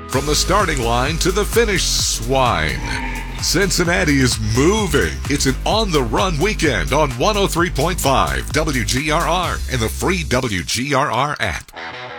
From the starting line to the finish, swine. Cincinnati is moving. It's an on-the-run weekend on 103.5 WGRR and the free WGRR app.